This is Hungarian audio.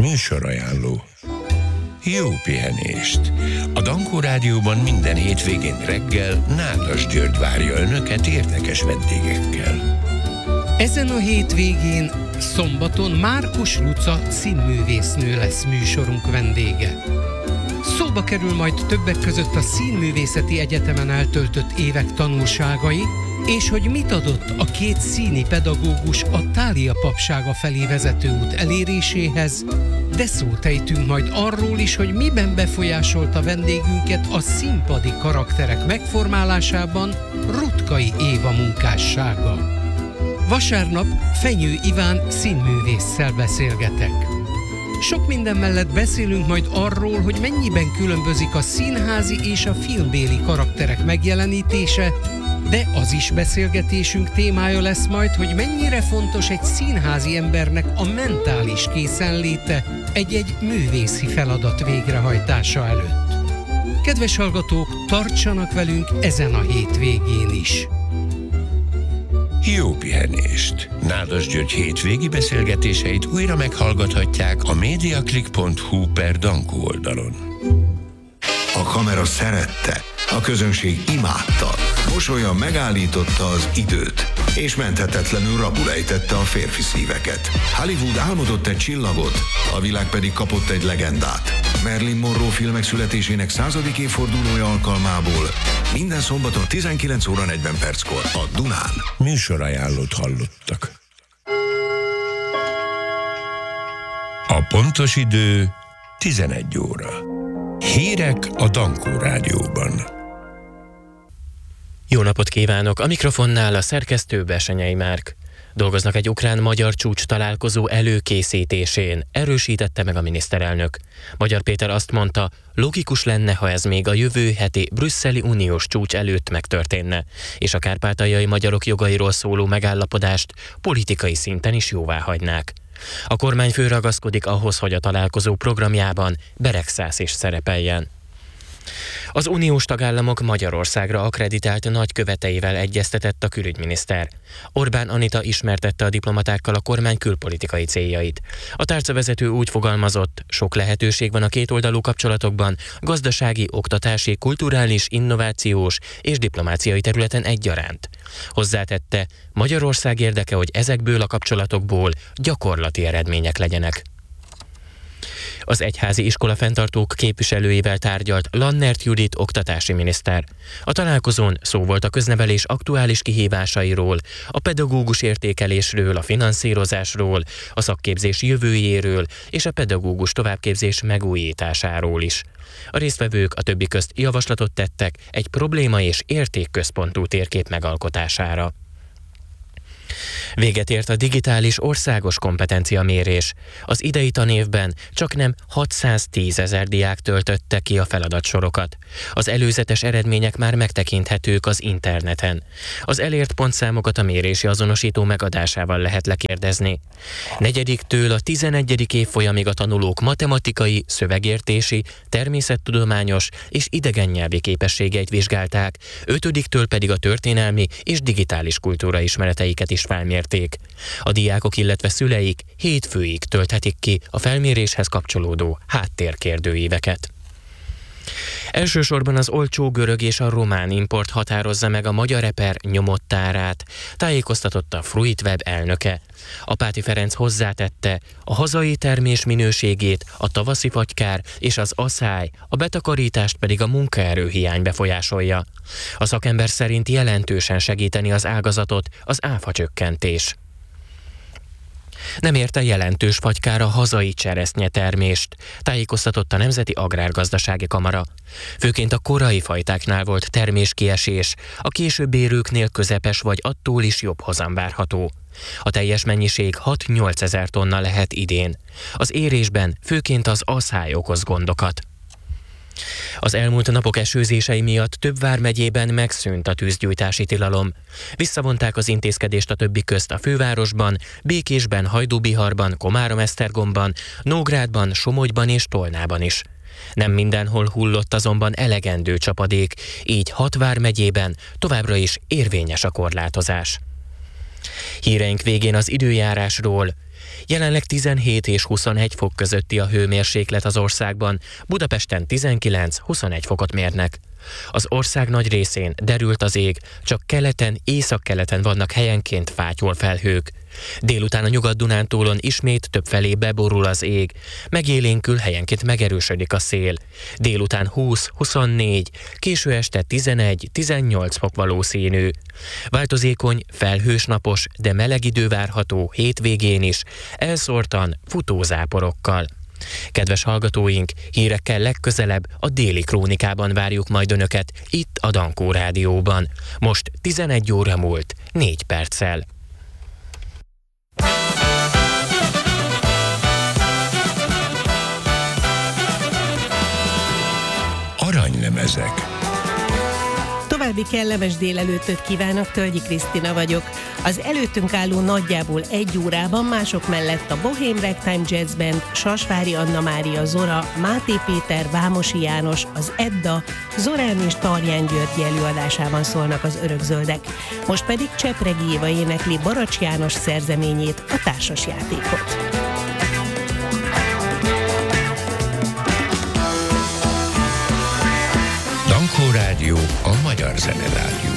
Műsorajánló. Jó pihenést! A Dankó Rádióban minden hétvégén reggel Nádas György várja Önöket érdekes vendégekkel. Ezen a hétvégén, szombaton Márkus Luca színművésznő lesz műsorunk vendége. Szóba kerül majd többek között a Színművészeti Egyetemen eltöltött évek tanulságai, és hogy mit adott a két színi pedagógus a Thália papsága felé vezető út eléréséhez, de szót ejtünk majd arról is, hogy miben befolyásolta vendégünket a színpadi karakterek megformálásában Rutkai Éva munkássága. Vasárnap Fenyő Iván színművésszel beszélgetek. Sok minden mellett beszélünk majd arról, hogy mennyiben különbözik a színházi és a filmbéli karakterek megjelenítése, de az is beszélgetésünk témája lesz majd, hogy mennyire fontos egy színházi embernek a mentális készenléte egy-egy művészi feladat végrehajtása előtt. Kedves hallgatók, tartsanak velünk ezen a hétvégén is! Jó pihenést! Nádas György hétvégi beszélgetéseit újra meghallgathatják a mediaclick.hu/Dankó oldalon. A kamera szerette, a közönség imádta, mosolya megállította az időt, és menthetetlenül rabul ejtette a férfi szíveket. Hollywood álmodott egy csillagot, a világ pedig kapott egy legendát. Marilyn Monroe filmek születésének 100. évfordulója alkalmából minden szombaton 19 óra 40 perckor a Dunán. Műsorajánlót hallottak. A pontos idő 11 óra. Hírek a Dankó Rádióban. Jó napot kívánok! A mikrofonnál a szerkesztő Besenyei Márk. Dolgoznak egy ukrán-magyar csúcs találkozó előkészítésén, erősítette meg a miniszterelnök. Magyar Péter azt mondta, logikus lenne, ha ez még a jövő heti brüsszeli uniós csúcs előtt megtörténne, és a kárpátaljai magyarok jogairól szóló megállapodást politikai szinten is jóváhagynák. A kormányfő ragaszkodik ahhoz, hogy a találkozó programjában Beregszász is szerepeljen. Az uniós tagállamok Magyarországra akkreditált nagyköveteivel egyeztetett a külügyminiszter. Orbán Anita ismertette a diplomatákkal a kormány külpolitikai céljait. A tárcavezető úgy fogalmazott, sok lehetőség van a kétoldalú kapcsolatokban, gazdasági, oktatási, kulturális, innovációs és diplomáciai területen egyaránt. Hozzátette, Magyarország érdeke, hogy ezekből a kapcsolatokból gyakorlati eredmények legyenek. Az egyházi iskola fenntartók képviselőivel tárgyalt Lannert Judit oktatási miniszter. A találkozón szó volt a köznevelés aktuális kihívásairól, a pedagógus értékelésről, a finanszírozásról, a szakképzés jövőjéről és a pedagógus továbbképzés megújításáról is. A résztvevők a többi közt javaslatot tettek egy probléma- és értékközpontú térkép megalkotására. Véget ért a digitális országos kompetenciamérés. Az idei tanévben csaknem 610 000 diák töltötte ki a feladatsorokat. Az előzetes eredmények már megtekinthetők az interneten. Az elért pontszámokat a mérési azonosító megadásával lehet lekérdezni. 4-től a 11. évfolyamig a tanulók matematikai, szövegértési, természettudományos és idegen nyelvi képességeit vizsgálták, 5-től pedig a történelmi és digitális kultúra ismereteiket is felmérték. A diákok, illetve szüleik hétfőig tölthetik ki a felméréshez kapcsolódó háttérkérdőíveket. Elsősorban az olcsó görög és a román import határozza meg a magyar eper nyomott árát, tájékoztatott a Fruitweb elnöke. Apáti Ferenc hozzátette, a hazai termés minőségét a tavaszi fagykár és az aszály, a betakarítást pedig a munkaerőhiány befolyásolja. A szakember szerint jelentősen segíteni az ágazatot az áfacsökkentés. Nem érte jelentős fagykára hazai cseresznyetermést, tájékoztatott a Nemzeti Agrárgazdasági Kamara. Főként a korai fajtáknál volt terméskiesés, a később érőknél közepes vagy attól is jobb hozam várható. A teljes mennyiség 6-8 ezer tonna lehet idén. Az érésben főként az aszály okoz gondokat. Az elmúlt napok esőzései miatt több vármegyében megszűnt a tűzgyújtási tilalom. Visszavonták az intézkedést a többi közt a fővárosban, Békésben, Hajdúbiharban, Komárom-Esztergomban, Nógrádban, Somogyban és Tolnában is. Nem mindenhol hullott azonban elegendő csapadék, így 6 vármegyében továbbra is érvényes a korlátozás. Híreink végén az időjárásról. Jelenleg 17 és 21 fok közötti a hőmérséklet az országban, Budapesten 19-21 fokot mérnek. Az ország nagy részén derült az ég, csak keleten, északkeleten vannak helyenként fátyol felhők. Délután a Nyugat-Dunántúlon ismét többfelé beborul az ég, megélénkül, helyenként megerősödik a szél. Délután 20-24, késő este 11-18 fok valószínű. Változékony, felhős napos, de meleg idő várható hétvégén is, elszórtan futózáporokkal. Kedves hallgatóink, hírekkel legközelebb a Déli Krónikában várjuk majd Önöket, itt a Dankó Rádióban. Most 11 óra múlt 4 perccel. Aranylemezek. További kellemes délelőttöt kívánok, Tölgyi Krisztina vagyok. Az előttünk álló nagyjából 1 órában mások mellett a Bohém Ragtime Jazz Band, Sasvári Anna Mária Zora, Máté Péter, Vámosi János, az Edda, Zorán és Tarján György előadásában szólnak az Örökzöldek. Most pedig Csepregi Éva énekli Baracs János szerzeményét, a társasjátékot. Dankó Rádió, a magyar zenerádió.